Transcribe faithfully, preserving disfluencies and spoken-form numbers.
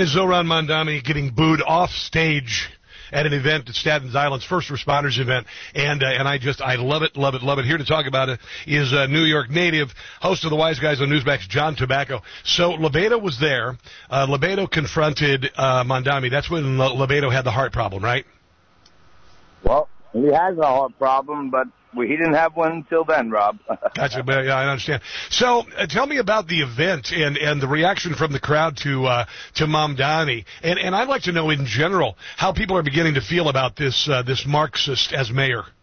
is Zoran Mondani getting booed off stage at an event at Staten Island's First Responders event, and uh, and I just, I love it, love it, love it. Here to talk about it is uh, New York native, host of the Wise Guys on Newsmax, John Tobacco. So Lebedo was there. Uh, Lebedo confronted uh, Mondani. That's when Le- Lebedo had the heart problem, right? Well, he has a heart problem, but we, he didn't have one until then, Rob. Gotcha. Yeah, I understand. So, uh, tell me about the event and, and the reaction from the crowd to uh, to Mondani, and and I'd like to know in general how people are beginning to feel about this uh, this Marxist as mayor.